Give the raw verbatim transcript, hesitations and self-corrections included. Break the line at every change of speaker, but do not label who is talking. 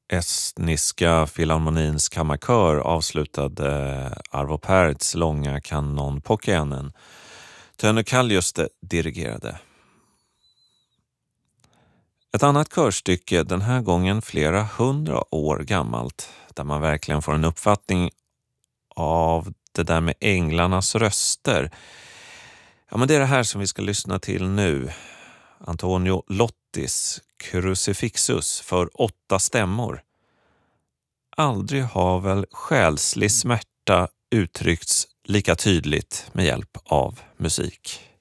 Estniska Filharmonins kammarkör avslutade Arvo Pärts långa kanon Pokénen. Tönu Kaljuste dirigerade. Ett annat körstycke, den här gången flera hundra år gammalt, där man verkligen får en uppfattning av det där med änglarnas röster. Ja, men det är det här som vi ska lyssna till nu. Antonio Lottis Crucifixus för åtta stämmor. Aldrig har väl själslig smärta uttryckts lika tydligt med hjälp av musik.